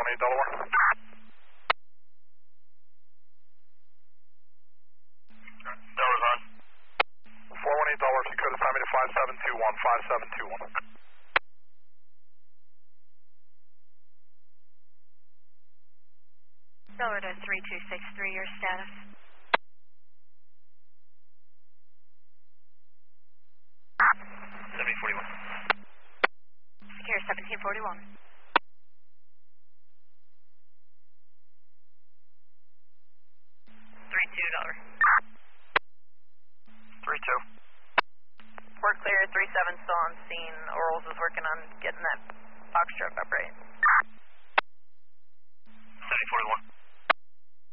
418 Delaware. Delaware's on. 418 Delaware, if you could assign me to 5721, 5721. Delaware to 3263, your status. Secure 1741. 3-2. We're clear, 3-7 still on scene. Orals is working on getting that box truck up right. 7041.